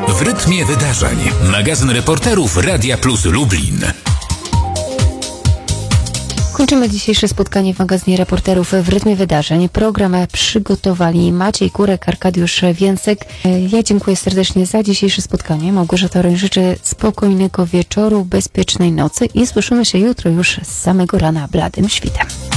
W rytmie wydarzeń. Magazyn reporterów Radia Plus Lublin. Kończymy dzisiejsze spotkanie w magazynie reporterów w rytmie wydarzeń. Program przygotowali Maciej Kurek, Arkadiusz Więcek. Ja dziękuję serdecznie za dzisiejsze spotkanie. Małgorzata Roń życzę spokojnego wieczoru, bezpiecznej nocy i słyszymy się jutro już z samego rana bladym świtem.